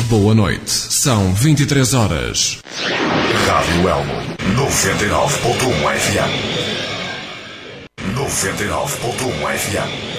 boa noite. São 23 horas. Rádio Elmo 99.1 FM. 99.1 FM.